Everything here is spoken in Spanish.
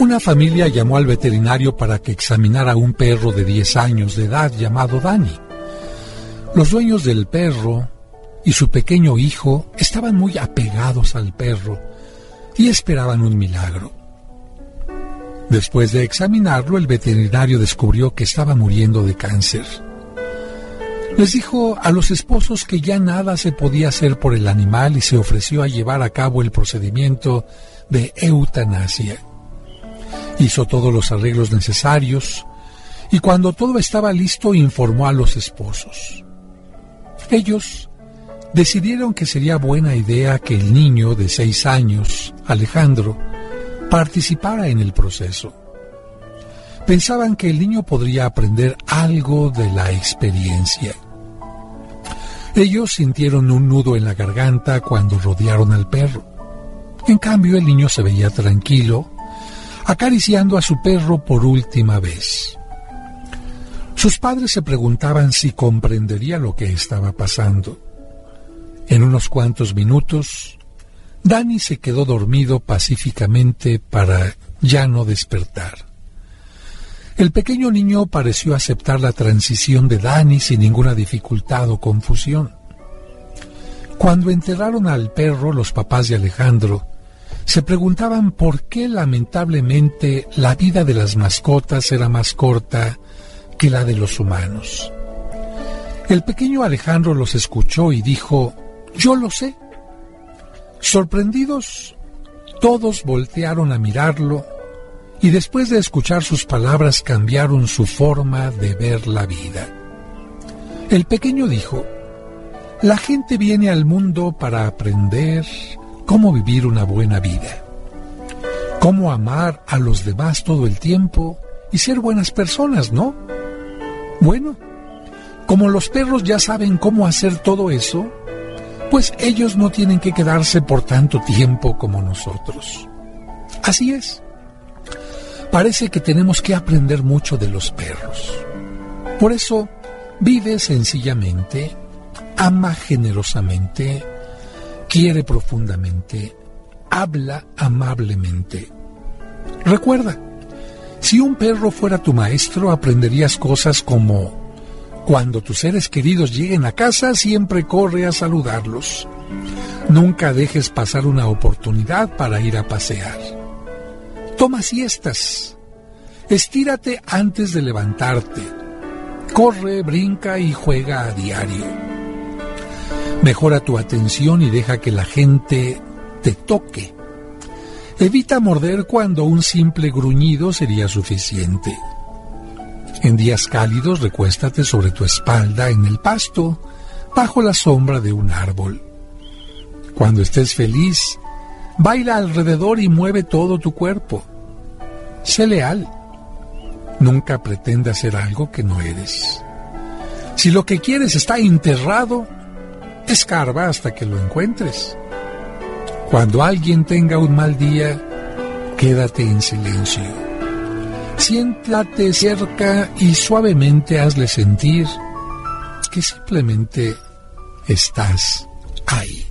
Una familia llamó al veterinario para que examinara a un perro de 10 años de edad llamado Danny. Los dueños del perro y su pequeño hijo estaban muy apegados al perro y esperaban un milagro. Después de examinarlo, el veterinario descubrió que estaba muriendo de cáncer. Les dijo a los esposos que ya nada se podía hacer por el animal y se ofreció a llevar a cabo el procedimiento de eutanasia. Hizo todos los arreglos necesarios y cuando todo estaba listo informó a los esposos. Ellos decidieron que sería buena idea que el niño de 6 años, Alejandro, participara en el proceso. Pensaban que el niño podría aprender algo de la experiencia. Ellos sintieron un nudo en la garganta cuando rodearon al perro. En cambio, el niño se veía tranquilo, acariciando a su perro por última vez. Sus padres se preguntaban si comprendería lo que estaba pasando. En unos cuantos minutos, Danny se quedó dormido pacíficamente para ya no despertar. El pequeño niño pareció aceptar la transición de Danny sin ninguna dificultad o confusión. Cuando enterraron al perro, los papás de Alejandro se preguntaban por qué lamentablemente la vida de las mascotas era más corta que la de los humanos. El pequeño Alejandro los escuchó y dijo: «Yo lo sé». Sorprendidos, todos voltearon a mirarlo y después de escuchar sus palabras cambiaron su forma de ver la vida. El pequeño dijo: «La gente viene al mundo para aprender cómo vivir una buena vida, cómo amar a los demás todo el tiempo y ser buenas personas, ¿no? Bueno, como los perros ya saben cómo hacer todo eso, pues ellos no tienen que quedarse por tanto tiempo como nosotros». Así es. Parece que tenemos que aprender mucho de los perros. Por eso, vive sencillamente, ama generosamente, quiere profundamente, habla amablemente. Recuerda, si un perro fuera tu maestro, aprenderías cosas como: cuando tus seres queridos lleguen a casa, siempre corre a saludarlos. Nunca dejes pasar una oportunidad para ir a pasear. Toma siestas. Estírate antes de levantarte. Corre, brinca y juega a diario. Mejora tu atención y deja que la gente te toque. Evita morder cuando un simple gruñido sería suficiente. En días cálidos, recuéstate sobre tu espalda en el pasto, bajo la sombra de un árbol. Cuando estés feliz, baila alrededor y mueve todo tu cuerpo. Sé leal. Nunca pretendas ser algo que no eres. Si lo que quieres está enterrado, escarba hasta que lo encuentres. Cuando alguien tenga un mal día, quédate en silencio. Siéntate cerca y suavemente hazle sentir que simplemente estás ahí.